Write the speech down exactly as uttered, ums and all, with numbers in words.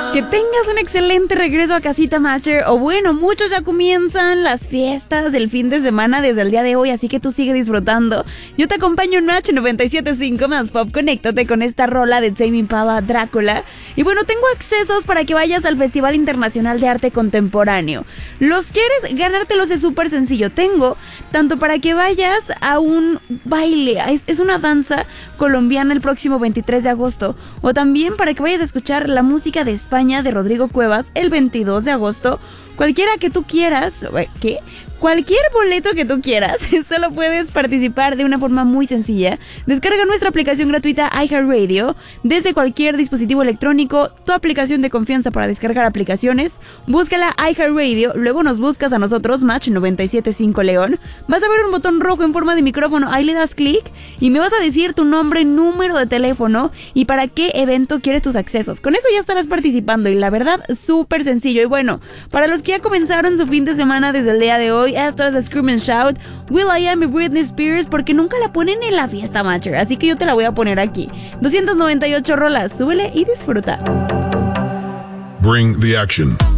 Que tengas un excelente regreso a casita, Matcher. O bueno, muchos ya comienzan las fiestas del fin de semana desde el día de hoy, así que tú sigue disfrutando. Yo te acompaño en Match noventa y siete punto cinco más Pop. Conéctate con esta rola de Tame Impala, Drácula. Y bueno, tengo accesos para que vayas al Festival Internacional de Arte Contemporáneo. ¿Los quieres? Ganártelos es súper sencillo. Tengo tanto para que vayas a un baile, es, es una danza colombiana el próximo veintitrés de agosto, o también para que vayas a escuchar la música de España de Rodrigo Cuevas el veintidós de agosto. Cualquiera que tú quieras, ¿qué? Cualquier boleto que tú quieras, solo puedes participar de una forma muy sencilla. Descarga nuestra aplicación gratuita iHeartRadio desde cualquier dispositivo electrónico, tu aplicación de confianza para descargar aplicaciones. Búscala iHeartRadio, luego nos buscas a nosotros, Match noventa y siete punto cinco León. Vas a ver un botón rojo en forma de micrófono, ahí le das clic y me vas a decir tu nombre, número de teléfono y para qué evento quieres tus accesos. Con eso ya estarás participando y la verdad, súper sencillo. Y bueno, para los que ya comenzaron su fin de semana desde el día de hoy, esto es Scream and Shout, will.i.am y Britney Spears, porque nunca la ponen en la fiesta, Matcher, así que yo te la voy a poner aquí. doscientas noventa y ocho rolas, súbele y disfruta. Bring the action.